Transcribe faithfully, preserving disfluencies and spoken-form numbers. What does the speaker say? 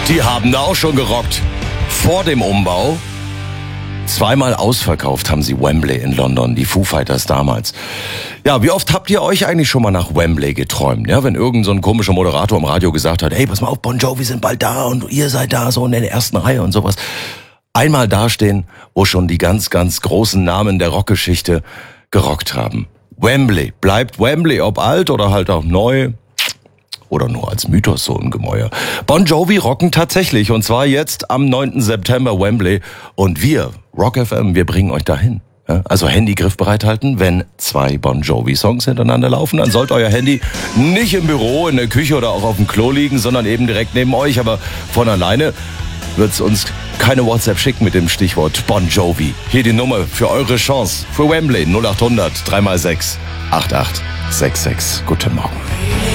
Die haben da auch schon gerockt. Vor dem Umbau. Zweimal ausverkauft haben sie Wembley in London, die Foo Fighters damals. Ja, wie oft habt ihr euch eigentlich schon mal nach Wembley geträumt? Ja, wenn irgend so ein komischer Moderator im Radio gesagt hat, hey, pass mal auf, Bon Jovi sind bald da und ihr seid da so in der ersten Reihe und sowas. Einmal dastehen, wo schon die ganz, ganz großen Namen der Rockgeschichte gerockt haben. Wembley bleibt Wembley, ob alt oder halt auch neu. Oder nur als Mythos so im Gemäuer. Bon Jovi rocken tatsächlich. Und zwar jetzt am neunten September Wembley. Und wir, Rock F M, wir bringen euch dahin. Ja, also Handy griffbereit halten, wenn zwei Bon Jovi-Songs hintereinander laufen. Dann sollte euer Handy nicht im Büro, in der Küche oder auch auf dem Klo liegen, sondern eben direkt neben euch. Aber von alleine wird's uns keine WhatsApp schicken mit dem Stichwort Bon Jovi. Hier die Nummer für eure Chance. Für Wembley null acht hundert drei mal sechs acht acht sechs sechs. Guten Morgen.